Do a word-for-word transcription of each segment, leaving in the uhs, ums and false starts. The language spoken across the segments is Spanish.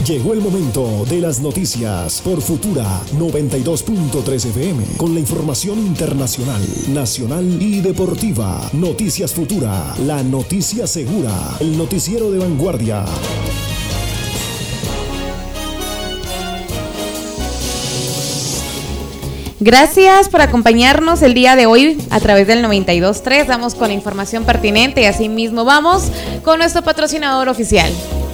Llegó el momento de las noticias por Futura noventa y dos punto tres F M con la información internacional, nacional y deportiva. Noticias Futura, la noticia segura, el noticiero de vanguardia. Gracias por acompañarnos el día de hoy a través del noventa y dos punto tres. Vamos con la información pertinente y así mismo vamos con nuestro patrocinador oficial.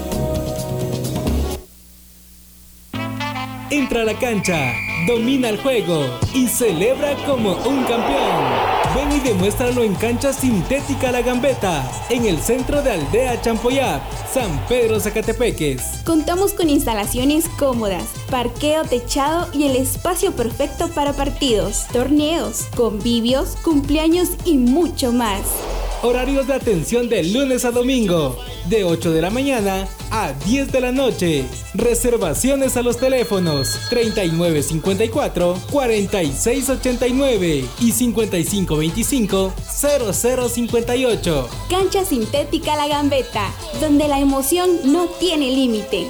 Entra a la cancha, domina el juego y celebra como un campeón. Ven y demuéstralo en Cancha Sintética La Gambeta, en el centro de Aldea Champoyap, San Pedro Zacatepeques. Contamos con instalaciones cómodas, parqueo techado y el espacio perfecto para partidos, torneos, convivios, cumpleaños y mucho más. Horarios de atención de lunes a domingo, de ocho de la mañana a diez de la noche. Reservaciones a los teléfonos treinta y nueve cincuenta y cuatro, cuarenta y seis ochenta y nueve y cincuenta y cinco veinticinco, cero cero cincuenta y ocho. Cancha Sintética La Gambeta, donde la emoción no tiene límite.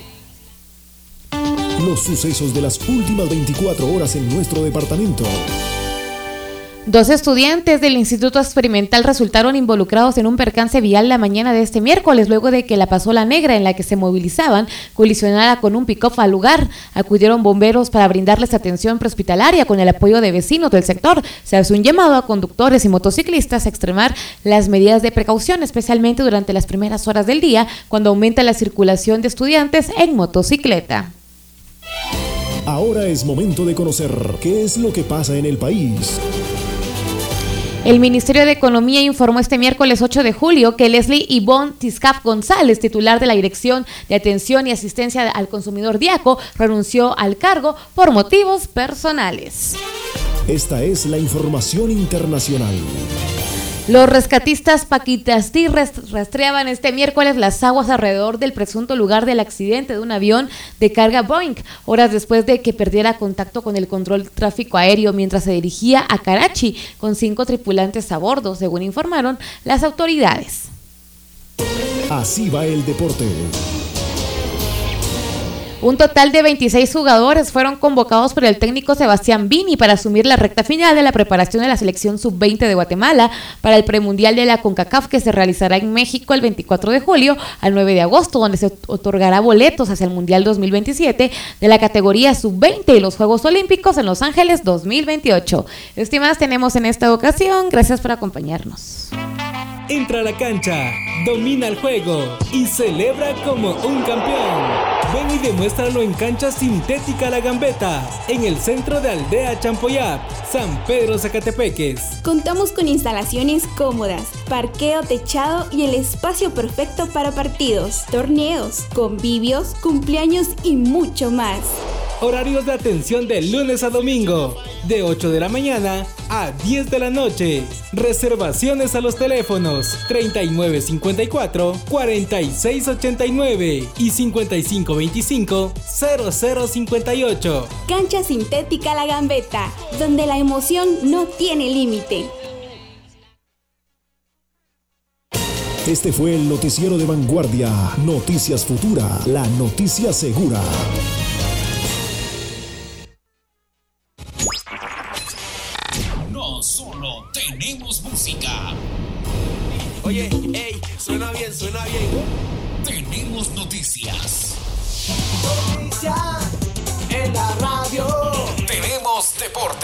Los sucesos de las últimas veinticuatro horas en nuestro departamento. Dos estudiantes del Instituto Experimental resultaron involucrados en un percance vial la mañana de este miércoles, luego de que la pasola negra en la que se movilizaban colisionara con un pick-up al lugar. Acudieron bomberos para brindarles atención prehospitalaria con el apoyo de vecinos del sector. Se hace un llamado a conductores y motociclistas a extremar las medidas de precaución, especialmente durante las primeras horas del día, cuando aumenta la circulación de estudiantes en motocicleta. Ahora es momento de conocer qué es lo que pasa en el país. El Ministerio de Economía informó este miércoles ocho de julio que Leslie Ivonne Tiscap González, titular de la Dirección de Atención y Asistencia al Consumidor DIACO, renunció al cargo por motivos personales. Esta es la información internacional. Los rescatistas Paquitastí rastreaban este miércoles las aguas alrededor del presunto lugar del accidente de un avión de carga Boeing, horas después de que perdiera contacto con el control de tráfico aéreo mientras se dirigía a Karachi con cinco tripulantes a bordo, según informaron las autoridades. Así va el deporte. Un total de veintiséis jugadores fueron convocados por el técnico Sebastián Vini para asumir la recta final de la preparación de la selección sub veinte de Guatemala para el premundial de la CONCACAF, que se realizará en México el veinticuatro de julio al nueve de agosto, donde se otorgará boletos hacia el Mundial dos mil veintisiete de la categoría sub veinte y los Juegos Olímpicos en Los Ángeles dos mil veintiocho. Estimadas, tenemos en esta ocasión. Gracias por acompañarnos. Entra a la cancha, domina el juego y celebra como un campeón. Ven y demuéstralo en Cancha Sintética La Gambeta, en el centro de Aldea Champoyap, San Pedro Zacatepeques. Contamos con instalaciones cómodas, parqueo techado y el espacio perfecto para partidos, torneos, convivios, cumpleaños y mucho más. Horarios de atención de lunes a domingo, de ocho de la mañana a diez de la noche. Reservaciones a los teléfonos treinta y nueve cincuenta y cuatro, cuarenta y seis ochenta y nueve y cincuenta y cinco veinticinco, cero cero cincuenta y ocho. Cancha Sintética La Gambeta, donde la emoción no tiene límite. Este fue el noticiero de vanguardia, Noticias Futura, la noticia segura. No solo tenemos música. Oye, hey, suena bien, suena bien. Tenemos noticias. Noticias en la radio. Tenemos deporte.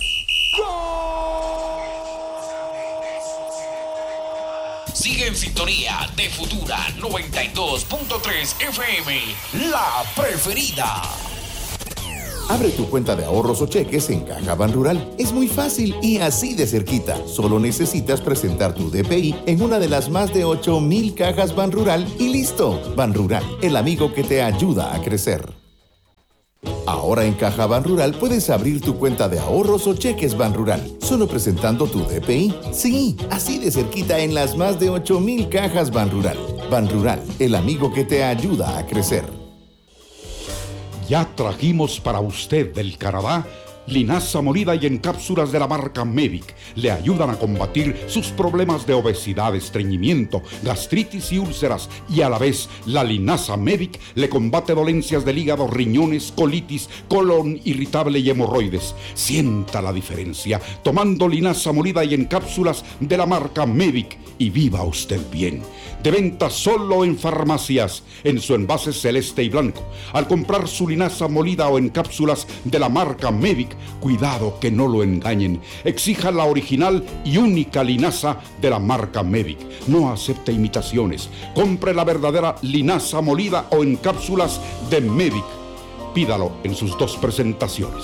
Sigue en sintonía de Futura noventa y dos punto tres F M, la preferida. Abre tu cuenta de ahorros o cheques en Caja Banrural. Es muy fácil y así de cerquita. Solo necesitas presentar tu D P I en una de las más de ocho mil cajas Banrural y listo. Banrural, el amigo que te ayuda a crecer. Ahora en Caja Banrural puedes abrir tu cuenta de ahorros o cheques Banrural, solo presentando tu D P I. Sí, así de cerquita en las más de ocho mil cajas Banrural. Banrural, el amigo que te ayuda a crecer. Ya trajimos para usted del Canadá linaza molida y en cápsulas de la marca Medic le ayudan a combatir sus problemas de obesidad, estreñimiento, gastritis y úlceras, y a la vez la linaza Medic le combate dolencias del hígado, riñones, colitis, colon irritable y hemorroides. Sienta la diferencia tomando linaza molida y en cápsulas de la marca Medic y viva usted bien. De venta solo en farmacias, en su envase celeste y blanco. Al comprar su linaza molida o en cápsulas de la marca Medic, cuidado que no lo engañen. Exija la original y única linaza de la marca Medic. No acepte imitaciones. Compre la verdadera linaza molida o en cápsulas de Medic. Pídalo en sus dos presentaciones.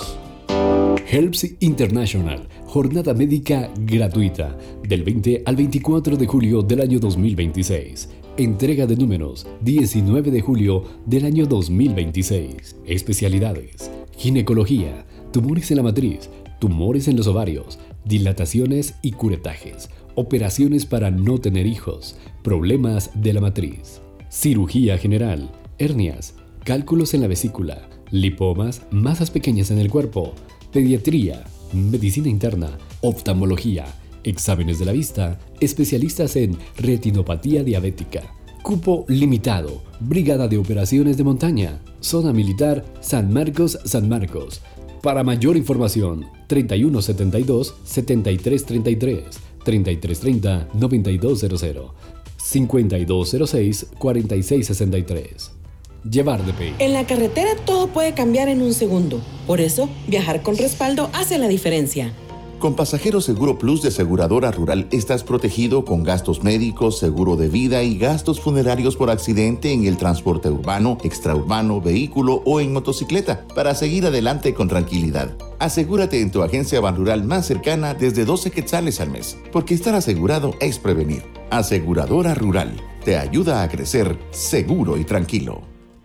Herbs International, jornada médica gratuita, del veinte al veinticuatro de julio del año dos mil veintiséis. Entrega de números, diecinueve de julio del año dos mil veintiséis. Especialidades: ginecología, tumores en la matriz, tumores en los ovarios, dilataciones y curetajes, operaciones para no tener hijos, problemas de la matriz, cirugía general, hernias, cálculos en la vesícula, lipomas, masas pequeñas en el cuerpo, pediatría, medicina interna, oftalmología, exámenes de la vista, especialistas en retinopatía diabética. Cupo limitado, Brigada de Operaciones de Montaña, Zona Militar San Marcos, San Marcos. Para mayor información, treinta y uno setenta y dos, setenta y tres treinta y tres, treinta y tres treinta, noventa y dos cero cero, cincuenta y dos cero seis, cuarenta y seis sesenta y tres. Llevar de P. En la carretera todo puede cambiar en un segundo. Por eso, viajar con respaldo hace la diferencia. Con Pasajero Seguro Plus de Aseguradora Rural estás protegido con gastos médicos, seguro de vida y gastos funerarios por accidente en el transporte urbano, extraurbano, vehículo o en motocicleta para seguir adelante con tranquilidad. Asegúrate en tu agencia Banrural más cercana desde doce quetzales al mes, porque estar asegurado es prevenir. Aseguradora Rural te ayuda a crecer seguro y tranquilo.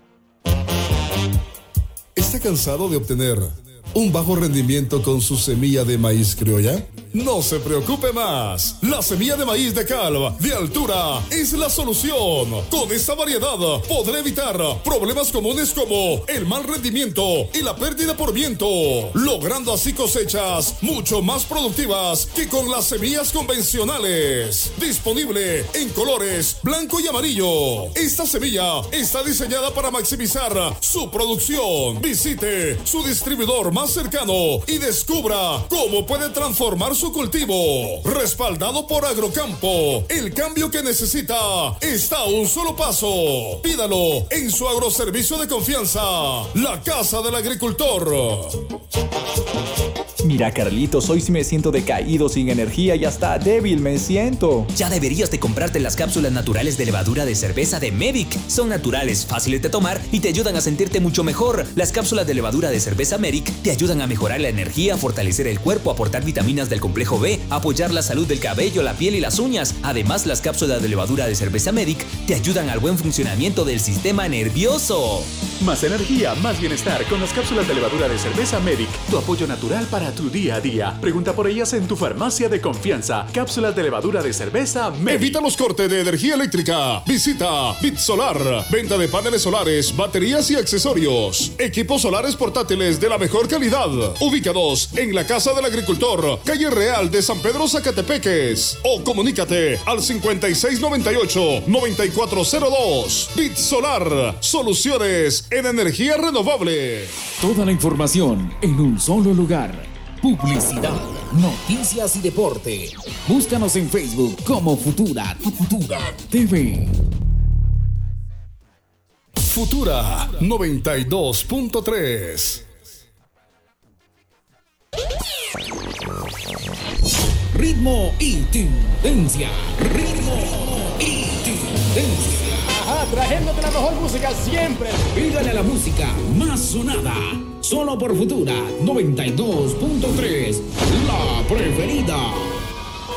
¿Está cansado de obtener un bajo rendimiento con su semilla de maíz criolla? No se preocupe más. La semilla de maíz de Calv de altura es la solución. Con esta variedad podrá evitar problemas comunes como el mal rendimiento y la pérdida por viento, logrando así cosechas mucho más productivas que con las semillas convencionales. Disponible en colores blanco y amarillo. Esta semilla está diseñada para maximizar su producción. Visite su distribuidor más cercano y descubra cómo puede transformar su cultivo. Respaldado por Agrocampo, el cambio que necesita está a un solo paso. Pídalo en su agroservicio de confianza, la Casa del Agricultor. Mira, Carlitos, hoy sí me siento decaído, sin energía y hasta débil me siento. Ya deberías de comprarte las cápsulas naturales de levadura de cerveza de Medic. Son naturales, fáciles de tomar y te ayudan a sentirte mucho mejor. Las cápsulas de levadura de cerveza Medic te ayudan a mejorar la energía, fortalecer el cuerpo, aportar vitaminas del complejo B, apoyar la salud del cabello, la piel y las uñas. Además, las cápsulas de levadura de cerveza Medic te ayudan al buen funcionamiento del sistema nervioso. Más energía, más bienestar con las cápsulas de levadura de cerveza Medic. Tu apoyo natural para tu día a día. Pregunta por ellas en tu farmacia de confianza. Cápsulas de levadura de cerveza Medic. Evita los cortes de energía eléctrica. Visita BitSolar. Venta de paneles solares, baterías y accesorios. Equipos solares portátiles de la mejor calidad. Ubicados en la Casa del Agricultor, calle Real de San Pedro, Zacatepeques. O comunícate al cincuenta y seis noventa y ocho, noventa y cuatro cero dos. BitSolar. Soluciones en energía renovable. Toda la información en un solo lugar. Publicidad, noticias y deporte. Búscanos en Facebook como Futura, tu Futura T V. Futura noventa y dos punto tres. Ritmo y tendencia. Ritmo y tendencia. Ajá, trayéndote la mejor música siempre. Pídale a la música más sonada. Solo por Futura noventa y dos punto tres. La preferida.